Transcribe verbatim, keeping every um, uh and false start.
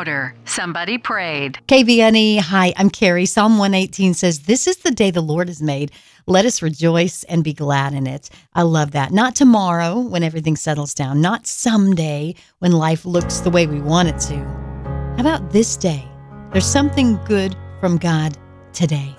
louder. Somebody prayed. K V N E, hi, I'm Carrie. Psalm one eighteen says, "This is the day the Lord has made. Let us rejoice and be glad in it." I love that. Not tomorrow when everything settles down. Not someday when life looks the way we want it to. How about this day? There's something good from God today.